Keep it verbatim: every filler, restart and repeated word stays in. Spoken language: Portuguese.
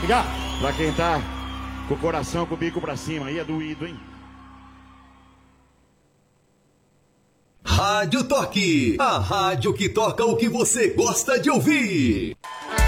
Já. Pra quem tá com o coração, com o bico pra cima, aí é doído, hein? Rádio Toque, a rádio que toca o que você gosta de ouvir.